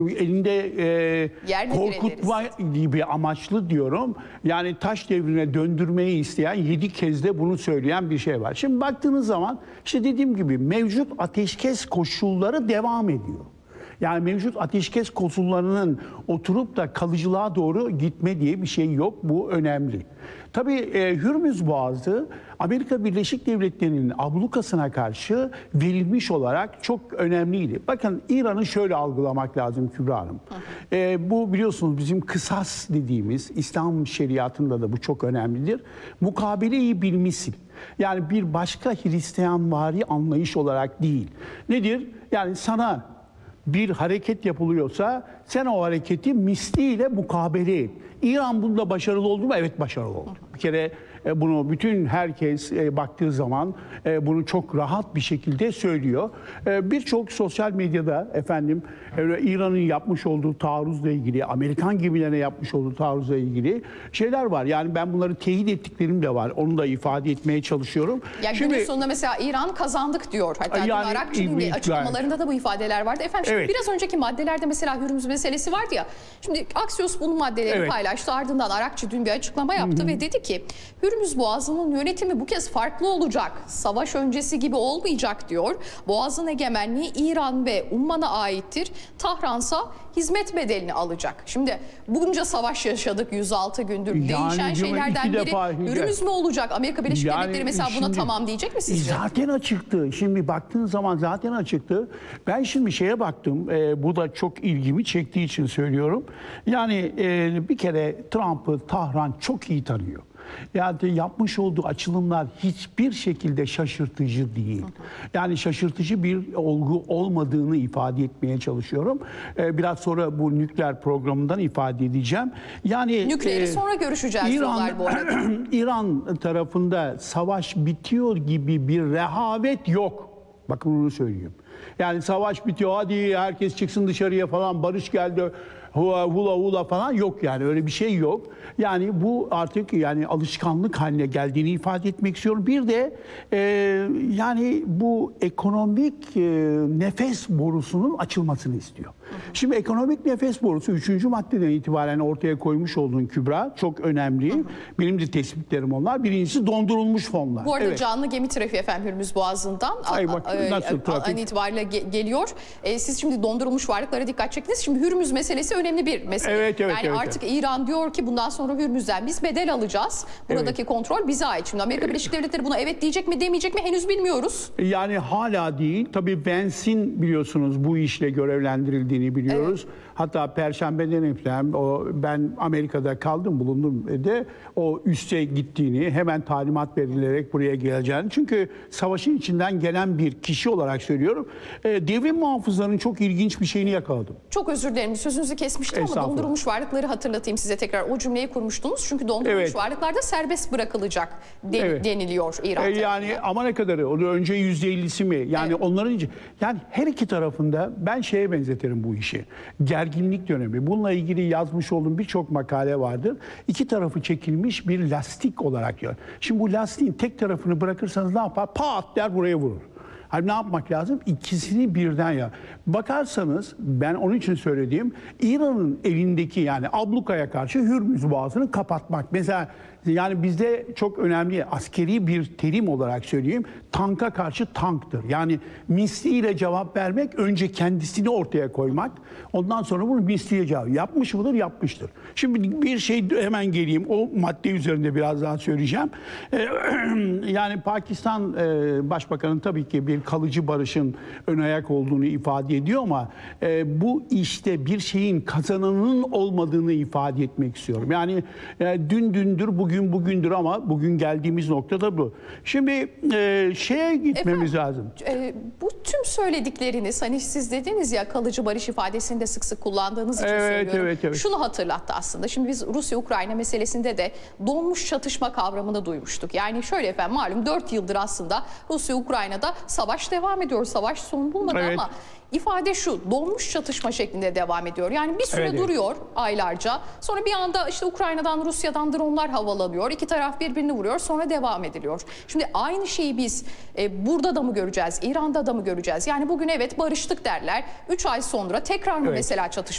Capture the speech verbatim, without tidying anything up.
Elinde e, korkutma gibi amaçlı diyorum. Yani taş devrine döndürmeyi isteyen, yedi kez de bunu söyleyen bir şey var. Şimdi baktığınız zaman işte dediğim gibi mevcut ateşkes koşulları devam ediyor. Yani mevcut ateşkes koşullarının oturup da kalıcılığa doğru gitme diye bir şey yok. Bu önemli. Tabii e, Hürmüz Boğazı Amerika Birleşik Devletleri'nin ablukasına karşı verilmiş olarak çok önemliydi. Bakın İran'ı şöyle algılamak lazım Kübra Hanım. E, bu biliyorsunuz bizim kısas dediğimiz İslam şeriatında da bu çok önemlidir. Mukabele-i bilmisil. Yani bir başka Hristiyanvari anlayış olarak değil. Nedir? Yani sana bir hareket yapılıyorsa sen o hareketi misliyle mukabele et. İran bunda başarılı oldu mu? Evet, başarılı oldu. Bir kere bunu bütün herkes baktığı zaman bunu çok rahat bir şekilde söylüyor. Birçok sosyal medyada efendim İran'ın yapmış olduğu taarruzla ilgili, Amerikan gemilerine yapmış olduğu taarruzla ilgili şeyler var. Yani ben bunları teyit ettiklerim de var. Onu da ifade etmeye çalışıyorum. Ya Şimdi, günün sonunda mesela İran kazandık diyor. Hatta yani, Arakçı'nın açıklamalarında da bu ifadeler vardı. Efendim şimdi evet. Biraz önceki maddelerde mesela Hürmüz meselesi vardı ya. Şimdi Axios bunun maddeleri evet. paylaştı. Ardından Arakçı dün bir açıklama yaptı. Hı hı. Ve dedi ki Hürmüz Boğazı'nın yönetimi bu kez farklı olacak. Savaş öncesi gibi olmayacak diyor. Boğaz'ın egemenliği İran ve Umman'a aittir. Tahransa hizmet bedelini alacak. Şimdi bunca savaş yaşadık yüz altı gündür. Yani değişen şeylerden biri Hürmüz mü olacak? Amerika Birleşik yani Devletleri mesela buna şimdi, tamam diyecek mi sizce? Zaten açıktı. Şimdi baktığın zaman zaten açıktı. Ben şimdi şeye baktım. E, bu da çok ilgimi çektiği için söylüyorum. Yani e, bir kere Trump'ı Tahran çok iyi tanıyor. Yani yapmış olduğu açılımlar hiçbir şekilde şaşırtıcı değil. Yani şaşırtıcı bir olgu olmadığını ifade etmeye çalışıyorum. Ee, biraz sonra bu nükleer programından ifade edeceğim. Yani nükleeri e, sonra görüşeceğiz İran, bu arada. İran tarafında savaş bitiyor gibi bir rehavet yok. Bakın bunu söyleyeyim. Yani savaş bitiyor, hadi herkes çıksın dışarıya falan, barış geldi, hula hula hula falan yok yani, öyle bir şey yok. Yani bu artık yani alışkanlık haline geldiğini ifade etmek istiyorum. Bir de e, yani bu ekonomik e, nefes borusunun açılmasını istiyor. Hı hı. Şimdi ekonomik nefes borusu üçüncü maddeden itibaren ortaya koymuş olduğun Kübra çok önemli. Hı hı. Benim de tespitlerim onlar. Birincisi dondurulmuş fonlar. Bu arada evet. canlı gemi trafiği efendim Hürmüz Boğazı'ndan Ay bak, nasıl an itibariyle ge geliyor. E, siz şimdi dondurulmuş varlıklara dikkat çektiniz. Şimdi Hürmüz meselesi önemli bir mesele. Evet, evet, yani evet, artık evet. İran diyor ki bundan sonra Hürmüz'den biz bedel alacağız. Buradaki evet. kontrol bize ait. Şimdi Amerika Birleşik Devletleri buna evet diyecek mi demeyecek mi henüz bilmiyoruz. Yani hala değil. Tabii Vance'in biliyorsunuz bu işle görevlendirildiğini biliyoruz. Evet. Hatta Perşembe'den itibaren o ben Amerika'da kaldım, bulundum de o üste gittiğini, hemen talimat verilerek buraya geleceğini. Çünkü savaşın içinden gelen bir kişi olarak söylüyorum. E, devrim muhafızlarının çok ilginç bir şeyini yakaladım. Çok özür dilerim. Sözünüzü kesmiştim ama dondurulmuş varlıkları hatırlatayım size tekrar. O cümleyi kurmuştunuz. Çünkü dondurulmuş evet. varlıklar da serbest bırakılacak den evet. deniliyor İran e, Yani ama ne kadarı? O da önce yüzde ellisi mi? Yani evet. onların yani her iki tarafında ben şeye benzetirim bu işi. Gerginlik dönemi. Bununla ilgili yazmış olduğum birçok makale vardır. İki tarafı çekilmiş bir lastik olarak diyor. Şimdi bu lastiğin tek tarafını bırakırsanız ne yapar? Pat der buraya vurur. Hani ne yapmak lazım? İkisini birden ya. Bakarsanız ben onun için söylediğim İran'ın elindeki yani ablukaya karşı Hürmüz Boğazı'nı kapatmak. Mesela yani bizde çok önemli askeri bir terim olarak söyleyeyim. Tanka karşı tanktır. Yani misliyle cevap vermek, önce kendisini ortaya koymak. Ondan sonra bunu misliyle cevap. Yapmış mıdır? Yapmıştır. Şimdi bir şey hemen geleyim. O madde üzerinde biraz daha söyleyeceğim. Yani Pakistan Başbakanı tabii ki bir kalıcı barışın ön ayak olduğunu ifade ediyor ama bu işte bir şeyin kazananının olmadığını ifade etmek istiyorum. Yani dün dündür, bugün Bugün bugündür ama bugün geldiğimiz nokta da bu. Şimdi e, şeye gitmemiz Efendim, lazım. E, bu tüm söyledikleriniz hani siz dediniz ya kalıcı barış ifadesini de sık sık kullandığınız için evet, söylüyorum. Evet, evet. Şunu hatırlattı aslında. Şimdi biz Rusya-Ukrayna meselesinde de donmuş çatışma kavramını duymuştuk. Yani şöyle efendim malum dört yıldır aslında Rusya-Ukrayna'da savaş devam ediyor. Savaş son bulmadı evet. ama ifade şu, donmuş çatışma şeklinde devam ediyor. Yani bir süre evet, duruyor evet. aylarca. Sonra bir anda işte Ukrayna'dan, Rusya'dan dronlar havalanıyor. İki taraf birbirini vuruyor. Sonra devam ediliyor. Şimdi aynı şeyi biz e, burada da mı göreceğiz? İran'da da mı göreceğiz? Yani bugün evet barıştık derler. Üç ay sonra tekrar mı evet. mesela çatışma